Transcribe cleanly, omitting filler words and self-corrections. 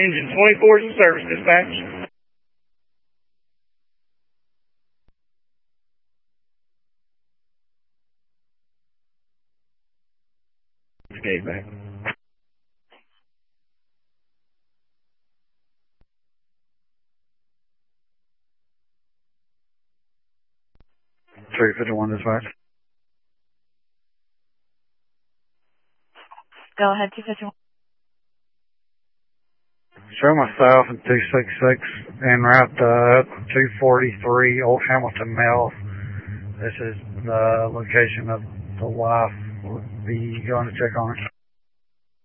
Engine 24 is in service, dispatch. Gate back. Three 51 dispatch. Go ahead, 251. Show myself in 266 en route to 243 Old Hamilton Mills. This is the location of the wife. We'll be going to check on her.